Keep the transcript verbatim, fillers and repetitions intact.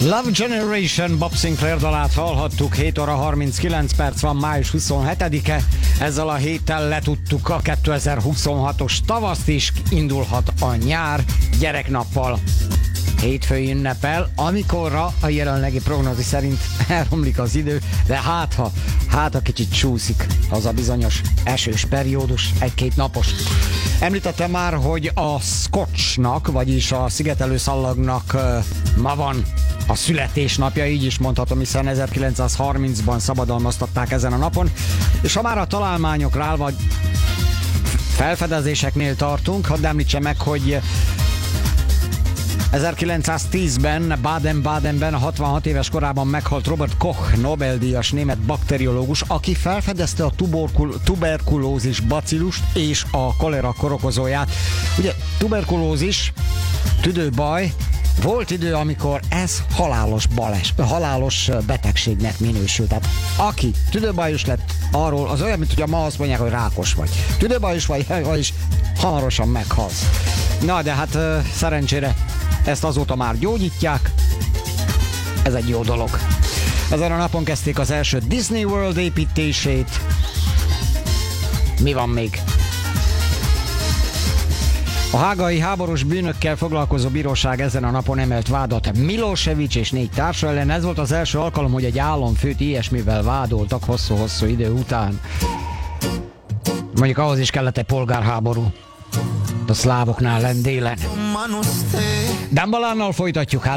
Love Generation, Bob Sinclair dalát hallhattuk, hét óra harminckilenc perc van, május huszonhetedike. Ezzel a héttel letudtuk a kétezer-huszonhatos tavaszt is, indulhat a nyár gyereknappal. Hétfői ünnepel, amikorra a jelenlegi prognózis szerint elromlik az idő, de hát ha, hát ha kicsit csúszik az a bizonyos esős periódus, egy-két napos. Említettem már, hogy a Scotchnak, vagyis a szigetelő szallagnak ma van a születésnapja, így is mondhatom, hiszen ezerkilencszázharmincban szabadalmaztatták ezen a napon, és ha már a találmányoknál vagy felfedezéseknél tartunk, hadd említse meg, hogy ezerkilencszáztízben Baden-Badenben a hatvanhat éves korában meghalt Robert Koch, Nobel-díjas német bakteriológus, aki felfedezte a tuberkul- tuberkulózis bacillust és a kolera korokozóját. Ugye tuberkulózis, tüdőbaj, volt idő, amikor ez halálos bales, halálos betegségnek minősült. Tehát aki tüdőbajos lett, arról az olyan, mint hogy ma azt mondják, hogy rákos vagy. Tüdőbajos vagy, vagyis hamarosan meghalsz. Na, de hát szerencsére ezt azóta már gyógyítják. Ez egy jó dolog. Ezen a napon kezdték az első Disney World építését. Mi van még? A hágai háborús bűnökkel foglalkozó bíróság ezen a napon emelt vádat Milosevic és négy társa ellen. Ez volt az első alkalom, hogy egy államfőt ilyesmivel vádoltak hosszú-hosszú idő után. Mondjuk ahhoz is kellett egy polgárháború a szlávoknál lent délen. Dambalánnal folytatjuk.